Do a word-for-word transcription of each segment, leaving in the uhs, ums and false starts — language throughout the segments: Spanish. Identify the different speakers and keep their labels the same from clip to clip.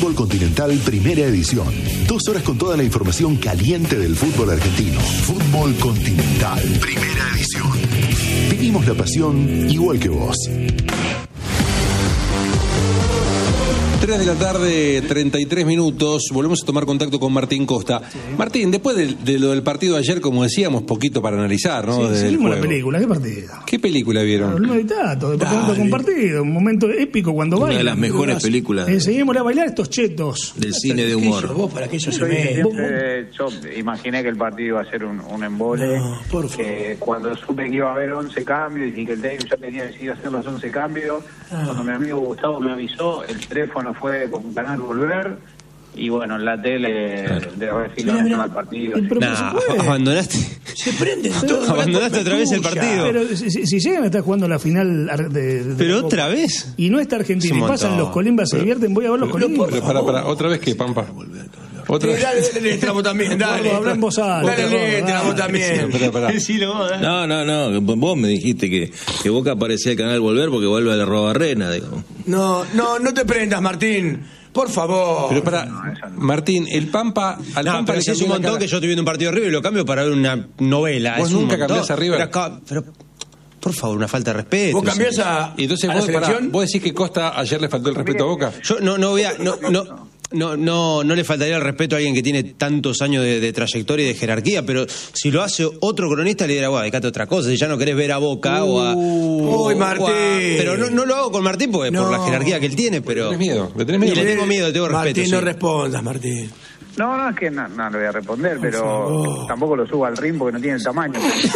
Speaker 1: Fútbol Continental Primera Edición. Dos horas con toda la información caliente del fútbol argentino. Fútbol Continental Primera Edición. Vivimos la pasión igual que vos.
Speaker 2: tres de la tarde, treinta y tres minutos. Volvemos a tomar contacto con Martín Costa. Sí. Martín, después de, de lo del partido de ayer, como decíamos, poquito para analizar, ¿no?
Speaker 3: Sí, seguimos la película. ¿Qué partido?
Speaker 2: ¿Qué película vieron?
Speaker 3: El Meditato, departamento compartido. Un momento épico cuando bailan.
Speaker 4: Una de las mejores
Speaker 3: Dios,
Speaker 4: películas.
Speaker 3: Enseñémosle a bailar estos chetos.
Speaker 4: Del cine de humor.
Speaker 5: Vos, para que eso se me... Siempre, yo imaginé que el partido iba a ser un, un embole. No, por favor. Eh, cuando supe que iba a haber once cambios y que el técnico ya tenía decidido hacer los once cambios, ah. cuando mi amigo Gustavo me avisó, el teléfono fue con Canal Volver y bueno, en la tele claro. de refilón al partido.
Speaker 4: Nah, abandonaste.
Speaker 5: Se prende
Speaker 4: todo. Abandonaste otra vez el partido.
Speaker 3: Pero si, si llegan a estar jugando la final de, de
Speaker 4: pero
Speaker 3: de
Speaker 4: otra vez.
Speaker 3: Y no está Argentina y pasan los Colimbas, se divierten, voy a ver los Colimbas.
Speaker 2: Pero para, para, otra vez que Pampa.
Speaker 4: Otra vez.
Speaker 5: Dale, dale, letra vos también, dale.
Speaker 3: Habla en voz alta.
Speaker 5: Dale, letra vos también.
Speaker 4: No, no, no. Vos me dijiste que, que Boca aparecía el Canal Volver porque vuelve a la Robarrena, digo.
Speaker 5: No, no, no te prendas, Martín. Por favor.
Speaker 2: Pero para, no, no. Martín, el Pampa... Al
Speaker 4: no,
Speaker 2: Pampa
Speaker 4: pero si es un montón que yo estoy viendo un partido arriba y lo cambio para ver una novela.
Speaker 2: Vos
Speaker 4: es
Speaker 2: nunca
Speaker 4: un
Speaker 2: cambiás arriba.
Speaker 4: Pero, acá, pero, por favor, una falta de respeto.
Speaker 5: ¿Vos cambiás a,
Speaker 2: y entonces
Speaker 5: a
Speaker 2: vos,
Speaker 5: la selección?
Speaker 2: Pará, vos decís que Costa ayer le faltó el respeto a Boca.
Speaker 4: Yo no, no voy a... No, no, No, no, no le faltaría el respeto a alguien que tiene tantos años de, de trayectoria y de jerarquía, pero si lo hace otro cronista le dirá, guau, dedicate a otra cosa, si ya no querés ver a Boca uh, o a...
Speaker 5: Uy, Martín.
Speaker 4: O a, pero no, no lo hago con Martín porque no. por la jerarquía que él tiene, pero...
Speaker 2: ¿Le tenés miedo? ¿Le tenés miedo?
Speaker 4: Y le tengo miedo, le tengo respeto.
Speaker 5: Martín,
Speaker 4: sí.
Speaker 5: no respondas, Martín.
Speaker 6: No, no, es que no, no le voy a responder, por pero favor. Tampoco lo subo al ring porque no tiene el tamaño.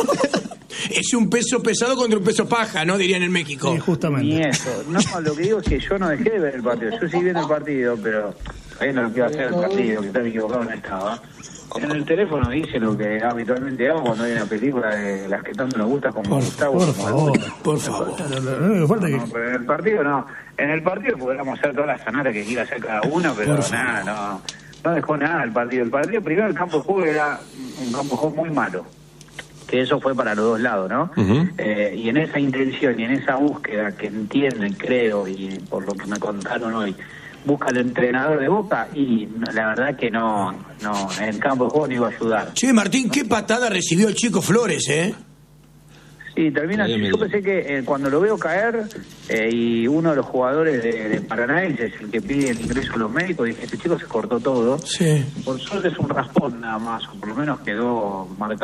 Speaker 5: Es un peso pesado contra un peso paja, ¿no? Dirían en México.
Speaker 3: Sí, justamente.
Speaker 6: Ni eso. No, lo que digo es que yo no dejé de ver el partido. Yo sí vi el partido, pero ahí no lo que iba a hacer el partido, que estaba equivocado, no estaba. En el teléfono dice lo que habitualmente hago cuando hay una película de las que tanto nos gusta como
Speaker 3: por,
Speaker 6: Gustavo.
Speaker 3: Por
Speaker 6: como
Speaker 3: favor,
Speaker 6: gusta.
Speaker 5: por favor.
Speaker 3: No, no, no,
Speaker 6: no, pero en el partido no. En el partido podríamos hacer todas las sanatas que quiera hacer cada uno, pero nada, no. No dejó nada el partido. El partido, primero, el campo de juego era un campo de juego muy malo. Que eso fue para los dos lados, ¿no? Uh-huh. Eh, y en esa intención y en esa búsqueda que entienden, creo, y por lo que me contaron hoy, busca el entrenador de Boca y la verdad que no, no, en el campo de juego no iba a ayudar.
Speaker 5: Che, Martín, qué patada recibió el Chico Flores, ¿eh?
Speaker 6: Sí, termina. Yo pensé que eh, cuando lo veo caer eh, y uno de los jugadores de, de Paranaense es el que pide el ingreso a los médicos, dije, este chico se cortó todo.
Speaker 5: Sí.
Speaker 6: Por suerte es un raspón nada más, o por lo menos quedó marcado.